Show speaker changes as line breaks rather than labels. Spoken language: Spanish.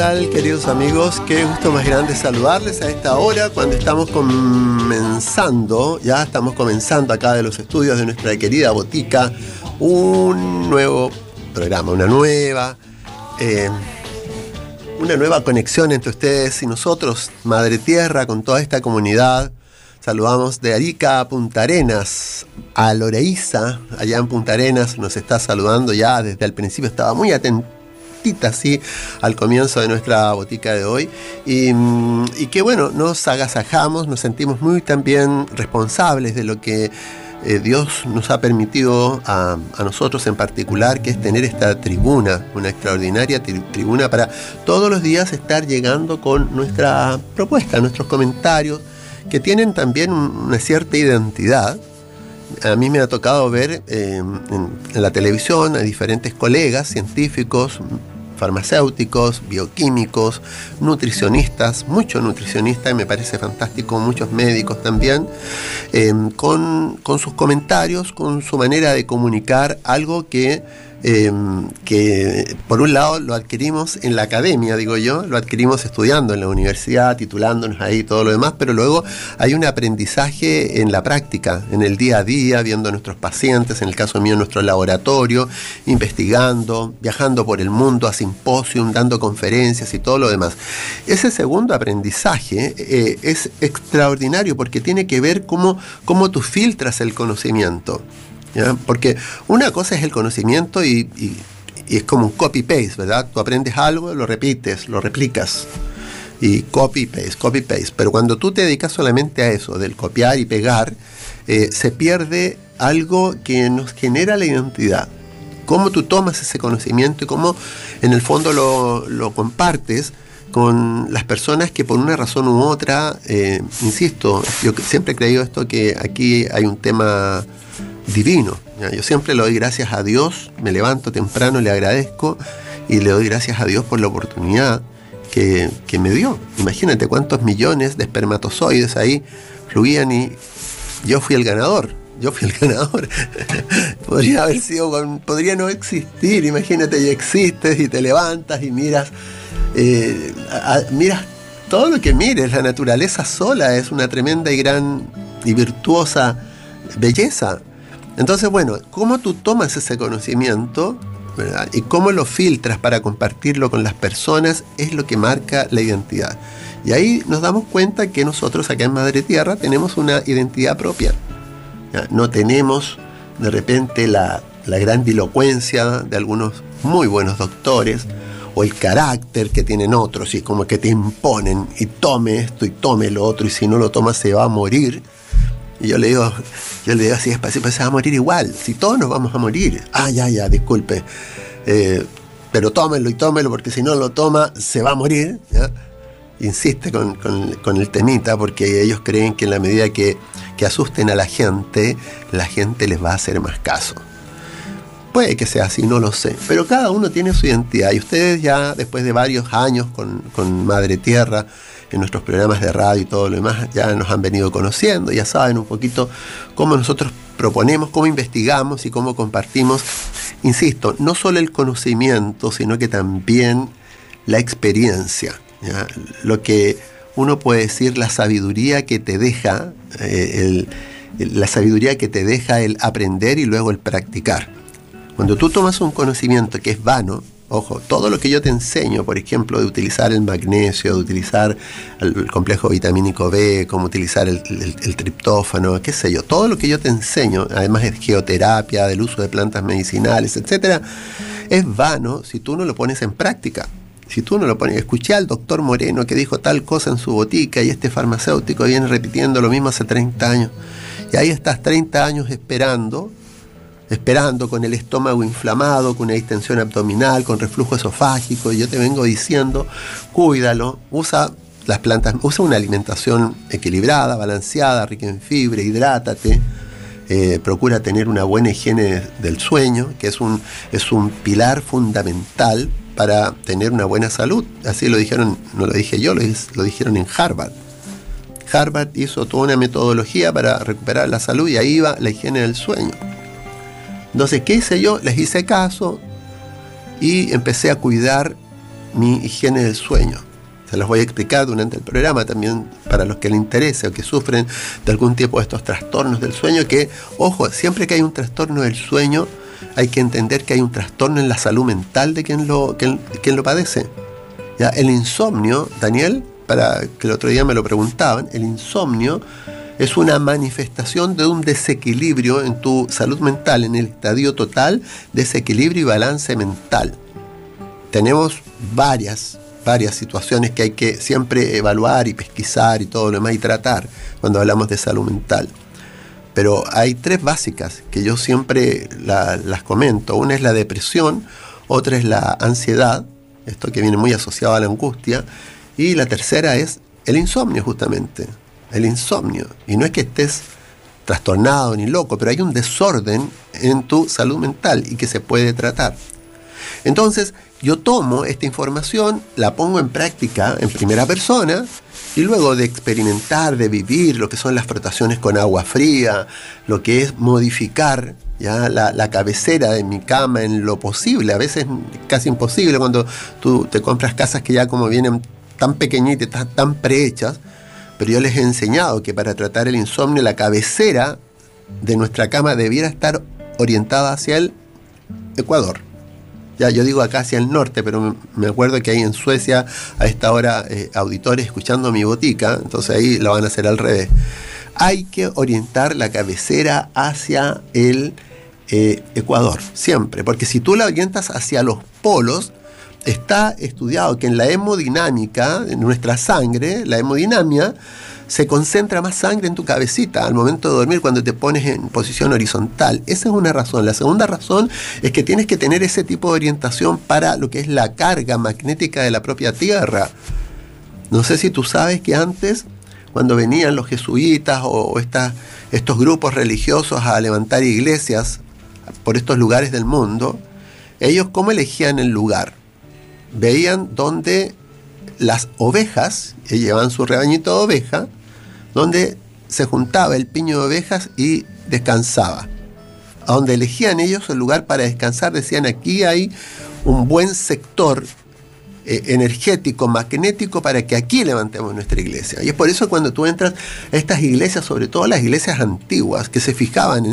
tal, queridos amigos? Qué gusto más grande saludarles a esta hora cuando estamos comenzando acá de los estudios de nuestra querida botica un nuevo programa, una nueva conexión entre ustedes y nosotros, Madre Tierra, con toda esta comunidad. Saludamos de Arica a Punta Arenas, a Loreísa, allá en Punta Arenas, nos está saludando ya desde el principio, estaba muy atentita, así, al comienzo de nuestra botica de hoy, y que bueno, nos agasajamos, nos sentimos muy también responsables de lo que Dios nos ha permitido a nosotros en particular, que es tener esta tribuna, una extraordinaria tribuna para todos los días estar llegando con nuestra propuesta, nuestros comentarios, que tienen también una cierta identidad. A mí me ha tocado ver en la televisión a diferentes colegas, científicos, farmacéuticos, bioquímicos, nutricionistas, muchos nutricionistas, y me parece fantástico, muchos médicos también, con sus comentarios, con su manera de comunicar algo que por un lado lo adquirimos en la academia, digo yo, lo adquirimos estudiando en la universidad, titulándonos ahí y todo lo demás, pero luego hay un aprendizaje en la práctica, en el día a día, viendo a nuestros pacientes, en el caso mío en nuestro laboratorio, investigando, viajando por el mundo a simposium, dando conferencias y todo lo demás. Ese segundo aprendizaje es extraordinario porque tiene que ver cómo tú filtras el conocimiento, ¿ya? Porque una cosa es el conocimiento y es como un copy-paste, ¿verdad? Tú aprendes algo, lo repites, lo replicas. Y copy-paste. Pero cuando tú te dedicas solamente a eso, del copiar y pegar, se pierde algo que nos genera la identidad. Cómo tú tomas ese conocimiento y cómo en el fondo lo compartes con las personas que por una razón u otra, insisto, yo siempre he creído esto, que aquí hay un tema divino. Yo siempre le doy gracias a Dios, me levanto temprano, le agradezco y le doy gracias a Dios por la oportunidad que me dio. Imagínate cuántos millones de espermatozoides ahí fluían y yo fui el ganador. Podría no existir. Imagínate, y existes y te levantas y miras todo lo que mires. La naturaleza sola es una tremenda y gran y virtuosa belleza. Entonces, bueno, cómo tú tomas ese conocimiento, ¿verdad? Y cómo lo filtras para compartirlo con las personas es lo que marca la identidad. Y ahí nos damos cuenta que nosotros acá en Madre Tierra tenemos una identidad propia. ¿Ya? No tenemos de repente la grandilocuencia de algunos muy buenos doctores, o el carácter que tienen otros, y como que te imponen, y tome esto y tome lo otro, y si no lo toma se va a morir. Y yo le digo así despacio, pues se va a morir igual, si todos nos vamos a morir. Ya, disculpe. Pero tómelo, porque si no lo toma, se va a morir, ¿ya? Insiste con el temita, porque ellos creen que en la medida que asusten a la gente les va a hacer más caso. Puede que sea así, no lo sé, pero cada uno tiene su identidad, y ustedes ya después de varios años con Madre Tierra, en nuestros programas de radio y todo lo demás, ya nos han venido conociendo, ya saben un poquito cómo nosotros proponemos, cómo investigamos y cómo compartimos, insisto, no solo el conocimiento, sino que también la experiencia, ¿ya? Lo que uno puede decir, la sabiduría que te deja, la sabiduría que te deja el aprender y luego el practicar. Cuando tú tomas un conocimiento que es vano, ojo, todo lo que yo te enseño, por ejemplo, de utilizar el magnesio, de utilizar el complejo vitamínico B, cómo utilizar el triptófano, qué sé yo, todo lo que yo te enseño, además de geoterapia, del uso de plantas medicinales, etcétera, es vano si tú no lo pones en práctica. Si tú no lo pones, escuché al doctor Moreno que dijo tal cosa en su botica y este farmacéutico viene repitiendo lo mismo hace 30 años. Y ahí estás 30 años esperando con el estómago inflamado, con una distensión abdominal, con reflujo esofágico, y yo te vengo diciendo, cuídalo, usa las plantas, usa una alimentación equilibrada, balanceada, rica en fibra, hidrátate, procura tener una buena higiene del sueño, que es un pilar fundamental para tener una buena salud. Así lo dijeron, no lo dije yo, lo dijeron en Harvard. Harvard hizo toda una metodología para recuperar la salud, y ahí va la higiene del sueño. Entonces, ¿qué hice yo? Les hice caso y empecé a cuidar mi higiene del sueño. Se los voy a explicar durante el programa también para los que les interese o que sufren de algún tipo de estos trastornos del sueño, que, ojo, siempre que hay un trastorno del sueño hay que entender que hay un trastorno en la salud mental de quien lo padece. ¿Ya? El insomnio, Daniel, para que el otro día me lo preguntaban, el insomnio es una manifestación de un desequilibrio en tu salud mental, en el estadio total, desequilibrio y balance mental. Tenemos varias situaciones que hay que siempre evaluar y pesquisar y todo lo demás y tratar cuando hablamos de salud mental. Pero hay 3 básicas que yo siempre las comento. Una es la depresión, otra es la ansiedad, esto que viene muy asociado a la angustia, y la tercera es el insomnio, justamente. El insomnio. Y no es que estés trastornado ni loco, pero hay un desorden en tu salud mental y que se puede tratar. Entonces, yo tomo esta información, la pongo en práctica en primera persona, y luego de experimentar, de vivir lo que son las frotaciones con agua fría, lo que es modificar ya la cabecera de mi cama en lo posible, a veces casi imposible cuando tú te compras casas que ya como vienen tan pequeñitas, tan prehechas, pero yo les he enseñado que para tratar el insomnio la cabecera de nuestra cama debiera estar orientada hacia el Ecuador. Ya, yo digo acá hacia el norte, pero me acuerdo que hay en Suecia a esta hora auditores escuchando Mi Botica, entonces ahí lo van a hacer al revés. Hay que orientar la cabecera hacia el Ecuador, siempre, porque si tú la orientas hacia los polos, está estudiado que en la hemodinámica, en nuestra sangre, la hemodinamia, se concentra más sangre en tu cabecita al momento de dormir cuando te pones en posición horizontal. Esa es una razón. La segunda razón es que tienes que tener ese tipo de orientación para lo que es la carga magnética de la propia Tierra. No sé si tú sabes que antes, cuando venían los jesuitas o estos grupos religiosos a levantar iglesias por estos lugares del mundo, ellos ¿cómo elegían el lugar? Veían donde las ovejas, ellos llevaban su rebañito de oveja, donde se juntaba el piño de ovejas y descansaba. A donde elegían ellos el lugar para descansar, decían aquí hay un buen sector energético, magnético, para que aquí levantemos nuestra iglesia. Y es por eso cuando tú entras a estas iglesias, sobre todo las iglesias antiguas, que se fijaban en